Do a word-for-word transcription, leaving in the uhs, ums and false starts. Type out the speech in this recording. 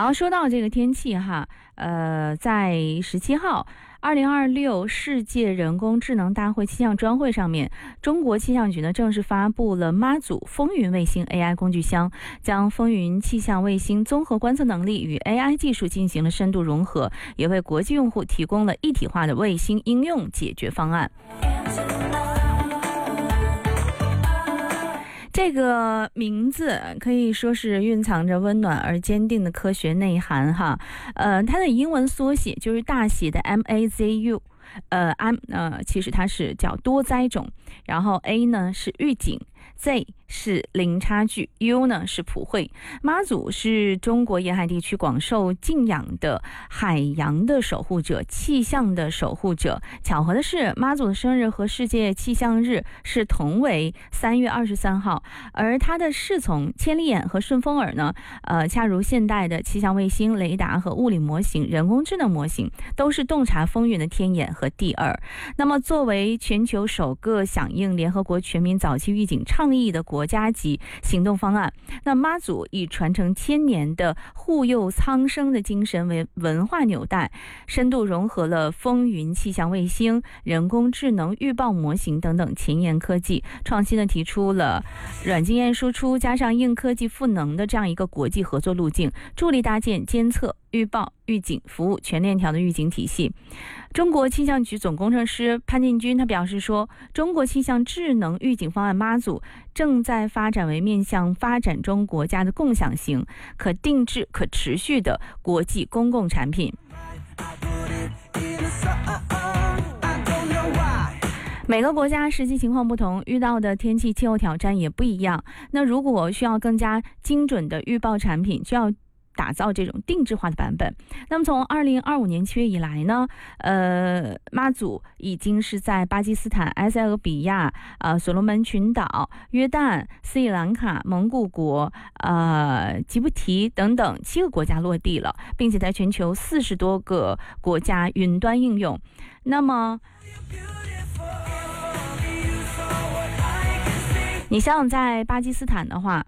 好，说到这个天气哈，呃，在十七号。二零二六世界人工智能大会气象专会上面，中国气象局呢正式发布了妈祖风云卫星 A I 工具箱，将风云气象卫星综合观测能力与 A I 技术进行了深度融合，也为国际用户提供了一体化的卫星应用解决方案。这个名字可以说是蕴藏着温暖而坚定的科学内涵哈，呃，它的英文缩写就是大写的 M A Z U， 呃 M 呃其实它是叫多灾种，然后 A 呢是预警，Z 是零差距， U 呢是普惠。妈祖是中国沿海地区广受敬仰的海洋的守护者，气象的守护者。巧合的是，妈祖的生日和世界气象日是同为三月二十三号，而他的侍从千里眼和顺风耳呢，呃，恰如现代的气象卫星、雷达和物理模型、人工智能模型，都是洞察风云的天眼和地耳。那么，作为全球首个响应联合国全民早期预警倡议的国家级行动方案，那妈祖以传承千年的护佑苍生的精神为文化纽带，深度融合了风云气象卫星、人工智能预报模型等等前沿科技，创新的提出了软经验输出加上硬科技赋能的这样一个国际合作路径，助力搭建监测、预报、预警服务全链条的预警体系。中国气象局总工程师潘进军他表示说，中国气象智能预警方案妈祖正在发展为面向发展中国家的共享型、可定制、可持续的国际公共产品。每个国家实际情况不同，遇到的天气气候挑战也不一样。那如果需要更加精准的预报产品，就要打造这种定制化的版本。那么从二零二五年七月以来呢，呃，妈祖已经是在巴基斯坦、埃塞俄比亚、呃所罗门群岛、约旦、斯里兰卡、蒙古国、呃吉布提等等七个国家落地了，并且在全球四十多个国家云端应用。那么你像在巴基斯坦的话，